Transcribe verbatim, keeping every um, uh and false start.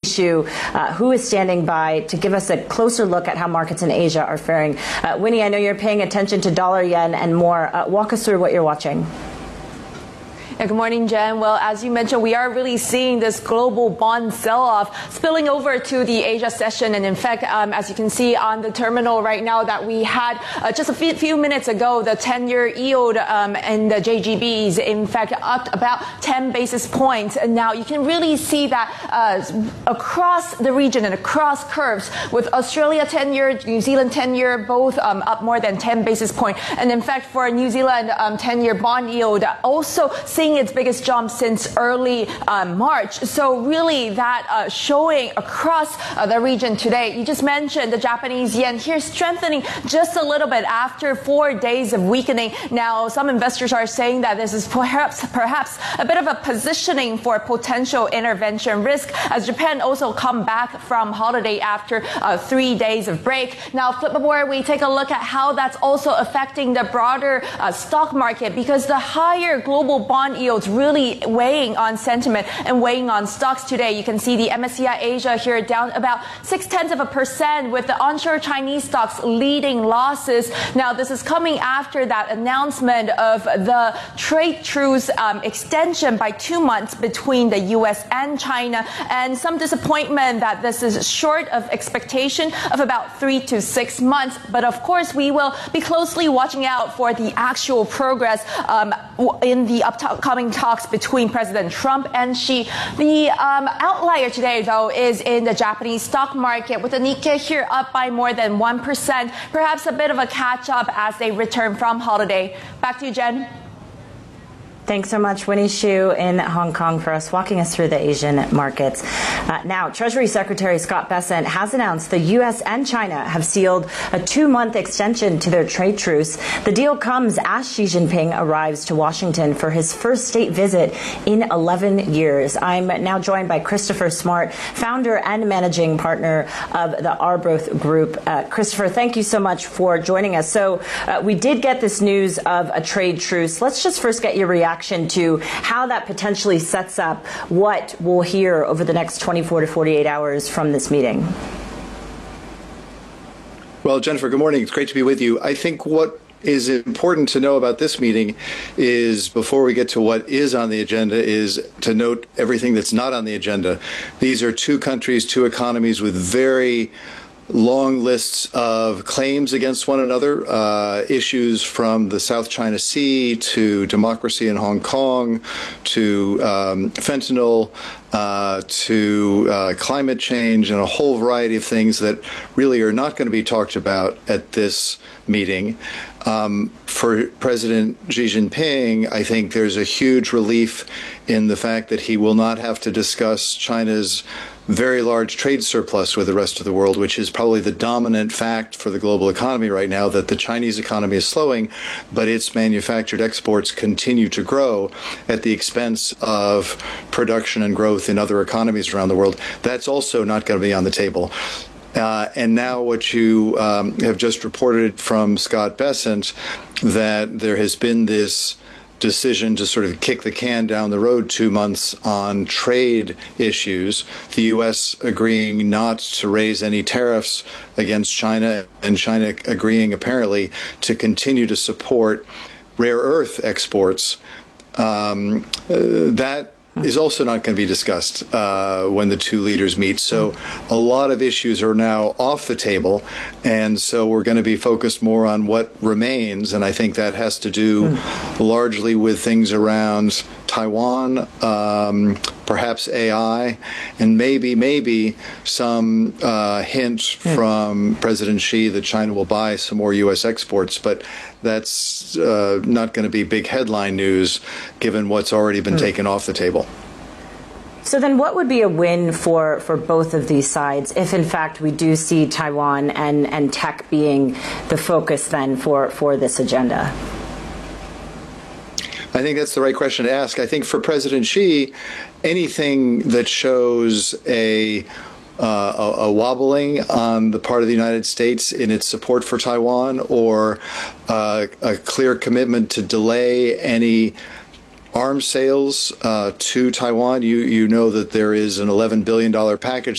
Shu, uh, who is standing by to give us a closer look at how markets in Asia are faring. Uh, Winnie, I know you're paying attention to dollar yen and more. Uh, walk us through what you're watching. Yeah, good morning, Jen. Well, as you mentioned, we are really seeing this global bond sell-off spilling over to the Asia session. And in fact, um, as you can see on the terminal right now that we had uh, just a few, few minutes ago, the ten-year yield um, and the J G Bs, in fact, up about ten basis points. And now you can really see that uh, across the region and across curves with Australia ten-year, New Zealand ten-year, both um, up more than ten basis points. And in fact, for New Zealand um, ten-year bond yield, also seeing its biggest jump since early um, March. So really that uh, showing across uh, the region today. You just mentioned the Japanese yen here strengthening just a little bit after four days of weakening. Now, some investors are saying that this is perhaps perhaps a bit of a positioning for potential intervention risk as Japan also come back from holiday after uh, three days of break. Now, flip before we take a look at how that's also affecting the broader uh, stock market, because the higher global bond yields really weighing on sentiment and weighing on stocks today. You can see the M S C I Asia here down about six tenths of a percent with the onshore Chinese stocks leading losses. Now, this is coming after that announcement of the trade truce um, extension by two months between the U S and China, and some disappointment that this is short of expectation of about three to six months. But of course, we will be closely watching out for the actual progress um, in the upcoming talks between President Trump and Xi. The um, outlier today, though, is in the Japanese stock market, with the Nikkei here up by more than one percent, perhaps a bit of a catch-up as they return from holiday. Back to you, Jen. Thanks so much, Winnie Shu in Hong Kong, for us walking us through the Asian markets. Uh, now, Treasury Secretary Scott Bessent has announced the U S and China have sealed a two-month extension to their trade truce. The deal comes as Xi Jinping arrives to Washington for his first state visit in eleven years. I'm now joined by Christopher Smart, founder and managing partner of the Arbroath Group. Uh, Christopher, thank you so much for joining us. So uh, we did get this news of a trade truce. Let's just first get your reaction to how that potentially sets up what we'll hear over the next twenty-four to forty-eight hours from this meeting. Well, Jennifer, good morning. It's great to be with you. I think what is important to know about this meeting is, before we get to what is on the agenda, is to note everything that's not on the agenda. These are two countries, two economies with very long lists of claims against one another, uh, issues from the South China Sea to democracy in Hong Kong to um, fentanyl uh, to uh, climate change, and a whole variety of things that really are not going to be talked about at this meeting. Um, for President Xi Jinping, I think there's a huge relief in the fact that he will not have to discuss China's very large trade surplus with the rest of the world, which is probably the dominant fact for the global economy right now, that the Chinese economy is slowing, but its manufactured exports continue to grow at the expense of production and growth in other economies around the world. That's also not going to be on the table. Uh, and now what you um, have just reported from Scott Bessent, that there has been this decision to sort of kick the can down the road two months on trade issues, the U S agreeing not to raise any tariffs against China, and China agreeing apparently to continue to support rare earth exports. Um, uh, that is also not going to be discussed uh, when the two leaders meet. So a lot of issues are now off the table, and so we're going to be focused more on what remains, and I think that has to do largely with things around Taiwan, um, perhaps A I, and maybe, maybe some uh, hint from President Xi that China will buy some more U S exports, but that's uh, not going to be big headline news given what's already been taken off the table. So then what would be a win for, for both of these sides if, in fact, we do see Taiwan and, and tech being the focus then for, for this agenda? I think that's the right question to ask. I think for President Xi, anything that shows a Uh, a, a wobbling on the part of the United States in its support for Taiwan, or uh, a clear commitment to delay any arms sales uh, to Taiwan. You you know that there is an eleven billion dollars package